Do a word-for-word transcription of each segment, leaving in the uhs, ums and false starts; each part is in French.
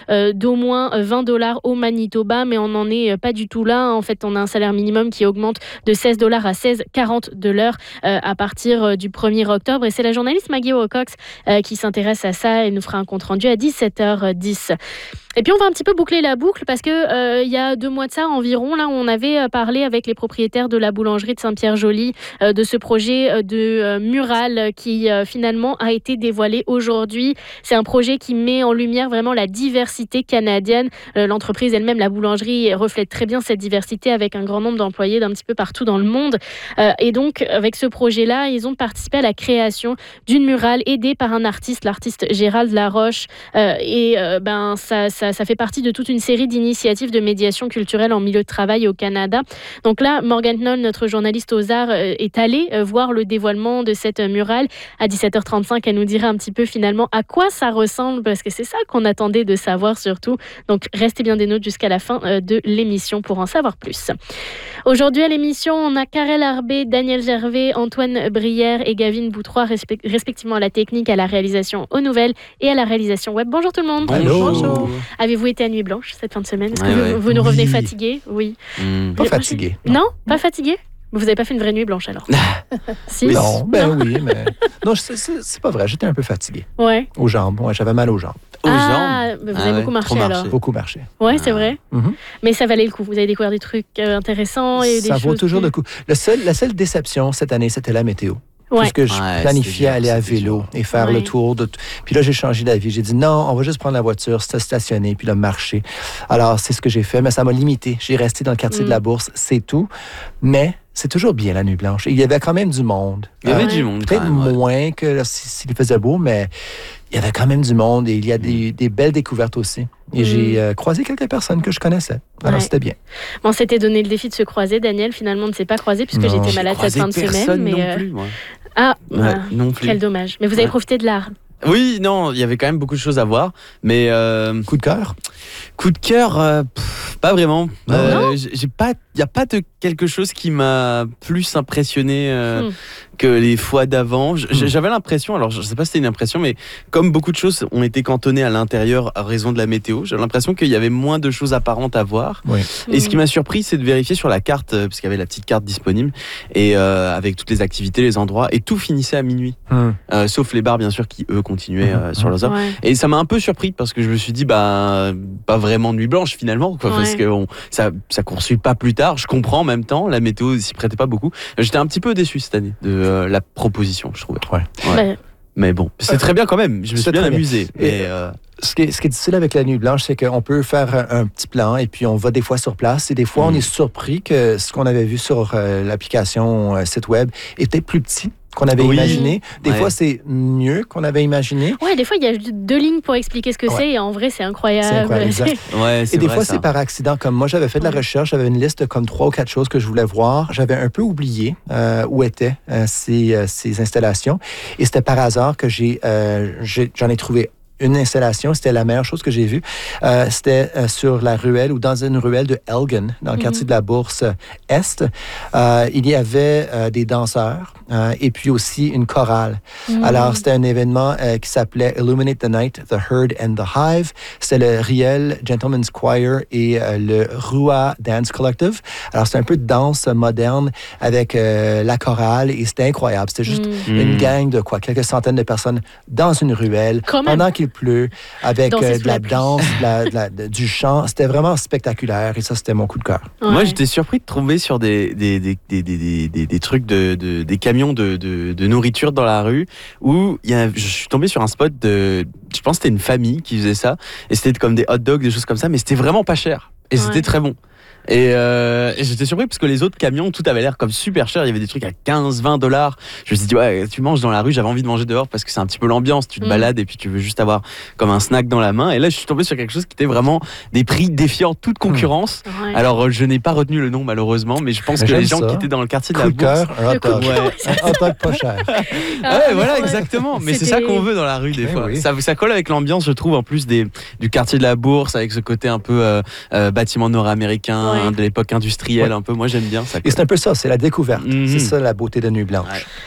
euh, d'au moins vingt dollars au Manitoba, mais on n'en est pas du tout là. En fait, on a un salaire minimum qui augmente de seize dollars à seize quarante de l'heure euh, à partir du premier octobre. Et c'est la journaliste Maggie Wilcox euh, qui s'intéresse à ça et nous fera un compte-rendu à dix-sept heures dix. Et puis on va un petit peu boucler la boucle parce que euh, il y a deux mois de ça environ, là, on avait parlé avec les propriétaires de la boulangerie de Saint-Pierre-Joly euh, de ce projet de euh, mural qui euh, finalement a été dévoilé aujourd'hui. C'est un projet qui met en lumière vraiment la diversité canadienne. Euh, l'entreprise elle-même, la boulangerie, reflète très bien cette diversité avec un grand nombre d'employés d'un petit peu partout dans le monde. Euh, et donc avec ce projet-là, ils ont participé à la création d'une murale aidée par un artiste, l'artiste Gérald Laroche. Euh, et euh, ben ça, ça Ça, ça fait partie de toute une série d'initiatives de médiation culturelle en milieu de travail au Canada. Donc là, Morgane Knoll, notre journaliste aux arts, est allée voir le dévoilement de cette murale. À dix-sept heures trente-cinq, elle nous dira un petit peu finalement à quoi ça ressemble, parce que c'est ça qu'on attendait de savoir surtout. Donc restez bien des notes jusqu'à la fin de l'émission pour en savoir plus. Aujourd'hui à l'émission, on a Karel Arbé, Daniel Gervais, Antoine Brière et Gavin Boutrois, respect- respectivement à la technique, à la réalisation aux nouvelles et à la réalisation web. Bonjour tout le monde. Bonjour. Bonjour. Avez-vous été à Nuit Blanche cette fin de semaine? Est-ce que ouais, vous, ouais. vous nous revenez Oui. fatigué? Oui. Mmh. Pas fatigué. Non, non pas fatigué? Vous n'avez pas fait une vraie nuit blanche alors? Si? Non, ben non. oui, mais non, c'est, c'est, c'est pas vrai. J'étais un peu fatigué. Ouais. Aux jambes, ouais, j'avais mal aux jambes. Aux ah, jambes. Vous avez Ah ouais, beaucoup marché trop marché. alors? Beaucoup marché. Ouais, Ah. c'est vrai. Mm-hmm. Mais ça valait le coup. Vous avez découvert des trucs euh, intéressants et des Ça choses. vaut toujours plus... le coup. Le seul, la seule déception cette année, c'était la météo. Ouais. Puisque je Ouais, planifiais c'était aller dur, à c'était vélo dur. et faire Ouais. le tour de. T- Puis là, j'ai changé d'avis. J'ai dit non, on va juste prendre la voiture, se stationner, puis le marcher. Alors, c'est ce que j'ai fait, mais ça m'a limité. J'ai resté dans le quartier Mm. de la Bourse, c'est tout. Mais c'est toujours bien la nuit blanche. Il y avait quand même du monde. Il y avait Euh, du monde. Peut-être quand même, ouais. moins que là, si- s'il faisait beau, mais il y avait quand même du monde et il y a des, des belles découvertes aussi. Et Mm. j'ai euh, croisé quelques personnes que je connaissais. Alors, Ouais. c'était bien. On s'était donné le défi de se croiser. Daniel, finalement, ne s'est pas croisé puisque Non. j'étais J'ai malade cette croisé fin de personne semaine. Mais non euh, plus, moi. Ah, Ouais, ah, non plus. quel dommage. Mais vous avez Ouais. profité de l'art. Oui, non, il y avait quand même beaucoup de choses à voir, mais euh, Coup de cœur? coup de cœur, euh, pff, pas vraiment. Non. Euh, j'ai j'ai pas, il y a pas de quelque chose qui m'a plus impressionné euh, Hmm. que les fois d'avant. J- Hmm. J'avais l'impression, alors je sais pas si c'était une impression, mais comme beaucoup de choses ont été cantonnées à l'intérieur à raison de la météo, j'avais l'impression qu'il y avait moins de choses apparentes à voir. Oui. Et ce qui Mm. m'a surpris, c'est de vérifier sur la carte, euh, parce qu'il y avait la petite carte disponible, et euh, avec toutes les activités, les endroits, et tout finissait à minuit, Hum. Euh, sauf les bars bien sûr qui eux continuaient euh, Mhm. sur leurs heures. Ouais. Et ça m'a un peu surpris parce que je me suis dit bah pas vraiment nuit blanche finalement, quoi, Ouais. parce que on- ça ça poursuit pas plus tard. Je comprends en même temps, la météo s'y prêtait pas beaucoup. J'étais un petit peu déçu cette année de euh, la proposition, je trouvais. Ouais. Ouais. Bah, Mais bon, c'est très bien quand même. Je me C'est suis bien très bien. amusé. Et- Mais euh, Ce qui, est, ce qui est difficile avec la nuit blanche, c'est qu'on peut faire un, un petit plan et puis on va des fois sur place et des fois Mm. on est surpris que ce qu'on avait vu sur euh, l'application euh, site web était plus petit qu'on avait Oui. imaginé. Des Ouais. fois, c'est mieux qu'on avait imaginé. ouais, des fois, il y a deux lignes pour expliquer ce que Ouais. c'est et en vrai, c'est incroyable. C'est incroyable, exact. ouais, c'est Et des vrai, fois, ça. c'est par accident. Comme moi, j'avais fait de la Ouais. recherche, j'avais une liste de comme trois ou quatre choses que je voulais voir. J'avais un peu oublié euh, où étaient euh, ces, euh, ces installations. Et c'était par hasard que j'ai, euh, j'ai- j'en ai trouvé une installation. C'était la meilleure chose que j'ai vue. Euh, c'était euh, sur la ruelle ou dans une ruelle de Elgin, dans le Mhm. quartier de la Bourse Est. Euh, il y avait euh, des danseurs euh, et puis aussi une chorale. Mm. Alors, c'était un événement euh, qui s'appelait Illuminate the Night, the Herd and the Hive. C'était le Riel Gentleman's Choir et euh, le Rua Dance Collective. Alors, c'était un peu de danse moderne avec euh, la chorale et c'était incroyable. C'était juste Mm. une Mm. gang de quoi, quelques centaines de personnes dans une ruelle Quand même. pendant qu'il pleut, avec Danser euh, sous de la la pluie. danse, de la- de la- de- du chant. C'était vraiment spectaculaire et ça, c'était mon coup de cœur. Moi, Ouais. j'étais surpris de tomber sur des, des, des, des, des, des, des- des trucs, de, de- des camions de, de, de nourriture dans la rue où il y a, je suis tombé sur un spot de. Je pense que c'était une famille qui faisait ça. Et c'était comme des hot dogs, des choses comme ça, mais c'était vraiment pas cher. Et Ouais. c'était très bon. Et, euh, et j'étais surpris parce que les autres camions, tout avait l'air comme super cher. Il y avait des trucs à quinze, vingt dollars. Je me suis dit, ouais, tu manges dans la rue. J'avais envie de manger dehors parce que c'est un petit peu l'ambiance. Tu te Mm. balades et puis tu veux juste avoir comme un snack dans la main. Et là, je suis tombé sur quelque chose qui était vraiment des prix défiant toute concurrence. Ouais. Alors, euh, je n'ai pas retenu le nom malheureusement, mais je pense Mais que les j'aime gens ça. qui étaient dans le quartier de Coup la de Bourse. cœur, un hot Le coup dog. de cœur, Ouais. Un hot dog pas cher. Ah, ouais, voilà, ouais. exactement. Mais c'est C'était- ça qu'on veut dans la rue des Eh fois. oui. Ça, ça colle avec l'ambiance, je trouve, en plus des, du quartier de la Bourse, avec ce côté un peu euh, euh, bâtiment nord-américain, Ouais. hein, de l'époque industrielle, Ouais. un peu. Moi, j'aime bien ça. Et c'est un peu ça, c'est la découverte. Mhm. C'est ça la beauté de Nuit Blanche. Ouais.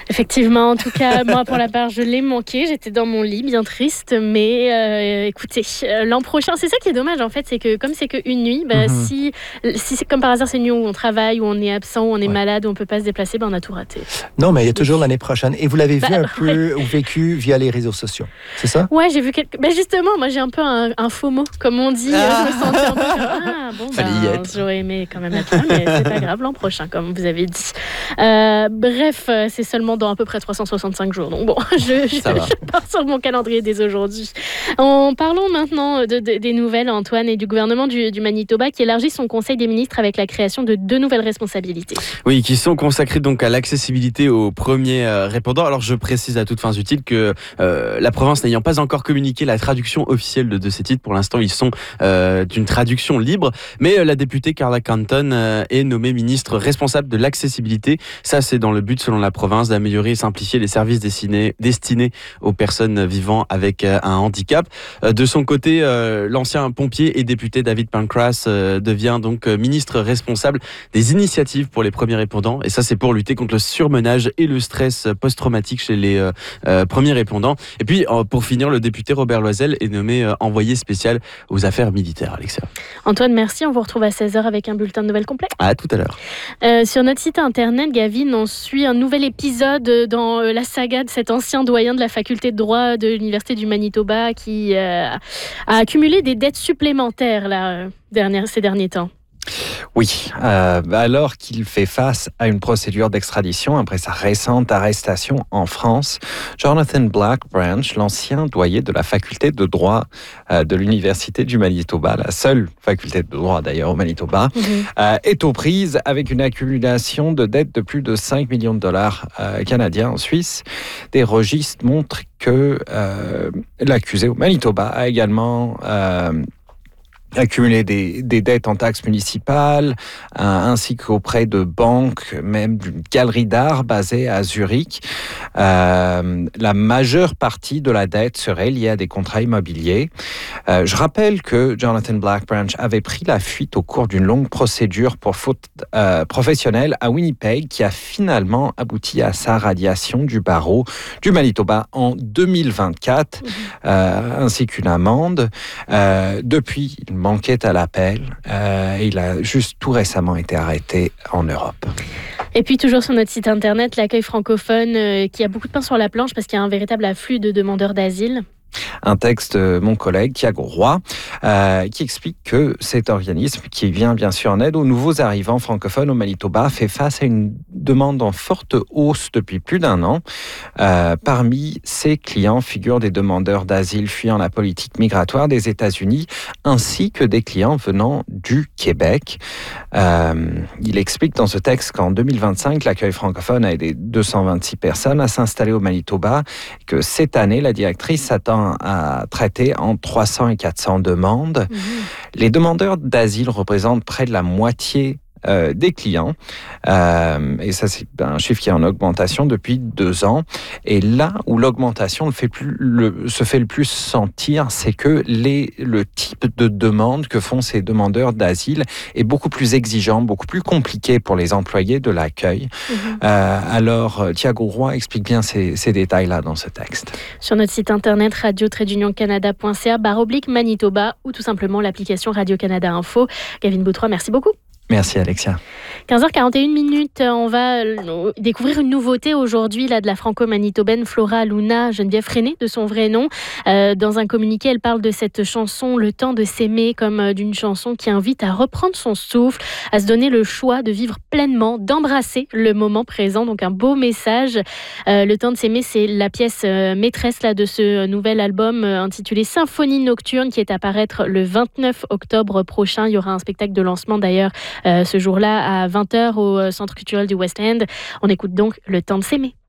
Effectivement, en tout cas, moi pour la part, je l'ai manqué. J'étais dans mon lit, bien triste, mais euh, écoutez, euh, l'an prochain, c'est ça qui est dommage en fait, c'est que comme c'est qu'une nuit, bah, Mhm. si, si c'est comme par hasard, c'est une nuit où on travaille, où on est absent, où on est Ouais. malade, où on peut pas se déplacer, bah, on a tout raté. Non, mais il y a toujours l'année prochaine. Et vous l'avez vu Bah, un peu ou vécu via les réseaux sociaux, c'est ça? Ouais, j'ai vu quelques. Bah, justement, moi j'ai un peu un, un FOMO, comme on dit. Ah. Je me sentais un peu comme, ah bon, Fallait y ben, être. j'aurais aimé quand même être là, mais c'est pas grave, l'an prochain, comme vous avez dit. Euh, bref, euh, c'est seulement dans à peu près trois cent soixante-cinq jours. Donc bon, je, je, Ça va. je pars sur mon calendrier dès aujourd'hui. En parlons maintenant de, de- des nouvelles, Antoine, et du gouvernement du, du Manitoba qui élargit son conseil des ministres avec la création de deux nouvelles responsabilités. Oui, qui sont consacrés donc à l'accessibilité aux premiers euh, répondants. Alors je précise à toutes fins utiles que euh, la province n'ayant pas encore communiqué la traduction officielle de, de ces titres, pour l'instant ils sont euh, d'une traduction libre, mais euh, la députée Carla Canton euh, est nommée ministre responsable de l'accessibilité. Ça c'est dans le but, selon la province, d'améliorer et simplifier les services destinés, destinés aux personnes vivant avec euh, un handicap. Euh, de son côté, euh, l'ancien pompier et député David Pancras euh, devient donc euh, ministre responsable des initiatives pour les premiers répondants. Et ça, c'est pour lutter contre le surmenage et le stress post-traumatique chez les euh, euh, premiers répondants. Et puis, euh, pour finir, le député Robert Loisel est nommé euh, envoyé spécial aux affaires militaires, Alexia. Antoine, merci. On vous retrouve à seize heures avec un bulletin de nouvelles complet. À tout à l'heure. Euh, sur notre site internet, Gavin, on suit un nouvel épisode dans euh, la saga de cet ancien doyen de la faculté de droit de l'Université du Manitoba qui euh, a accumulé des dettes supplémentaires là, euh, dernière, ces derniers temps. Oui, euh, alors qu'il fait face à une procédure d'extradition après sa récente arrestation en France, Jonathan Blackbranch, l'ancien doyen de la faculté de droit euh, de l'Université du Manitoba, la seule faculté de droit d'ailleurs au Manitoba, Mhm. euh, est aux prises avec une accumulation de dettes de plus de cinq millions de dollars euh, canadiens en Suisse. Des registres montrent que euh, l'accusé au Manitoba a également euh, accumuler des, des dettes en taxes municipales, euh, ainsi qu'auprès de banques, même d'une galerie d'art basée à Zurich. Euh, la majeure partie de la dette serait liée à des contrats immobiliers. Euh, je rappelle que Jonathan Blackbranch avait pris la fuite au cours d'une longue procédure pour faute euh, professionnelle à Winnipeg, qui a finalement abouti à sa radiation du barreau du Manitoba en deux mille vingt-quatre, Mhm. euh, ainsi qu'une amende. Euh, depuis, il manquait à l'appel. Euh, il a juste tout récemment été arrêté en Europe. Et puis toujours sur notre site internet, l'accueil francophone euh, qui a beaucoup de pain sur la planche parce qu'il y a un véritable afflux de demandeurs d'asile. Un texte de mon collègue Thiago Roy euh, qui explique que cet organisme, qui vient bien sûr en aide aux nouveaux arrivants francophones au Manitoba, fait face à une demande en forte hausse depuis plus d'un an. Euh, parmi ses clients figurent des demandeurs d'asile fuyant la politique migratoire des États-Unis, ainsi que des clients venant du Québec. Euh, il explique dans ce texte qu'en deux mille vingt-cinq, l'accueil francophone a aidé deux cent vingt-six personnes à s'installer au Manitoba, que cette année, la directrice s'attend à traiter entre trois cents et quatre cents demandes. Mhm. Les demandeurs d'asile représentent près de la moitié euh, des clients. Euh, et ça, c'est un chiffre qui est en augmentation depuis deux ans. Et là où l'augmentation le fait plus, le, se fait le plus sentir, c'est que les, le type de demande que font ces demandeurs d'asile est beaucoup plus exigeant, beaucoup plus compliqué pour les employés de l'accueil. Mhm. Euh, alors, Thiago Roy explique bien ces, ces détails-là dans ce texte. Sur notre site internet radio tiret d'union canada point c a barre oblique Manitoba ou tout simplement l'application Radio-Canada Info. Gavin Boutroy, merci beaucoup. Merci Alexia. quinze heures quarante et une minutes, on va euh, découvrir une nouveauté aujourd'hui là, de la franco-manitobaine Flora Luna Geneviève Freinet, de son vrai nom. Euh, dans un communiqué, elle parle de cette chanson Le temps de s'aimer comme euh, d'une chanson qui invite à reprendre son souffle, à se donner le choix de vivre pleinement, d'embrasser le moment présent. Donc un beau message. Euh, Le temps de s'aimer, c'est la pièce euh, maîtresse là, de ce nouvel album euh, intitulé Symphonie nocturne qui est à paraître le vingt-neuf octobre prochain. Il y aura un spectacle de lancement d'ailleurs Euh, ce jour-là à vingt heures au Centre culturel du West End. On écoute donc Le temps de s'aimer.